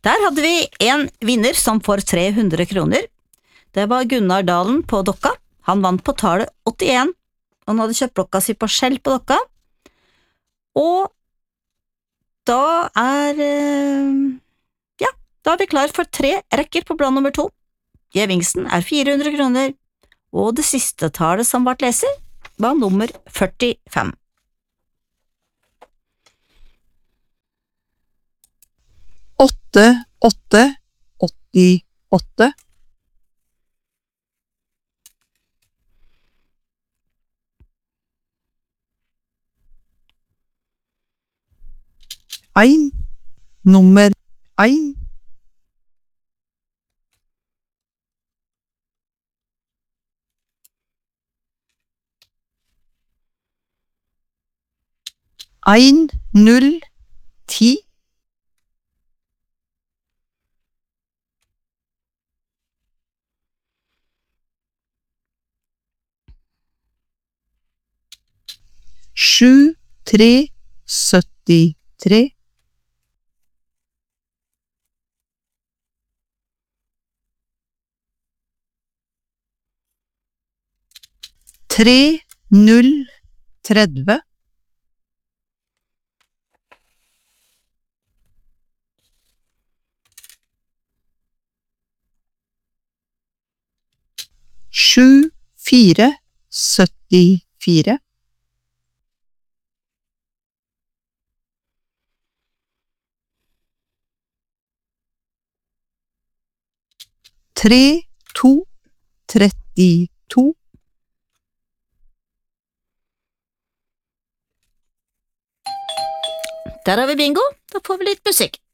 Der hadde vi en vinner som får 300 kroner. Det var Gunnar Dalen på Dokka. Han vant på tallet 81. Han hadde kjøpt blokka si på Skjell på Dokka. Og da da vi klar for 3 rekker på blad nummer 2. Gevinsten 400 kroner, og det siste tallet som ble leser var nummer 45. Åtte, 88. Ein, nummer 1. Ein, 0, 10. Sju, 3, 73. Tre, 0, 30. Sju, 4, 74. Tre, 2, 32. Der har vi bingo. Da får vi litt musikk.